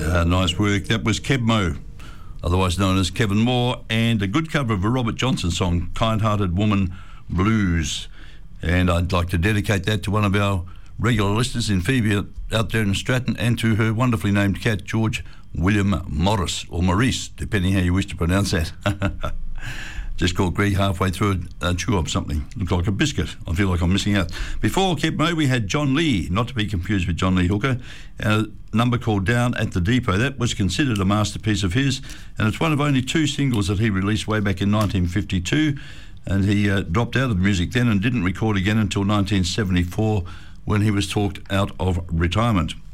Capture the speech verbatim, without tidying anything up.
Uh, nice work. That was Kev Mo, otherwise known as Kevin Moore, and a good cover of a Robert Johnson song, Kind-Hearted Woman Blues. And I'd like to dedicate that to one of our regular listeners in Phoebe out there in Stratton, and to her wonderfully named cat, George William Morris, or Maurice, depending how you wish to pronounce that. Just caught Greg halfway through a, a chew of something. Looked like a biscuit. I feel like I'm missing out. Before Kev Mo, we had John Lee, not to be confused with John Lee Hooker, a number called Down at the Depot. That was considered a masterpiece of his, and it's one of only two singles that he released way back in nineteen fifty-two, and he uh, dropped out of music then and didn't record again until nineteen seventy-four, when he was talked out of retirement.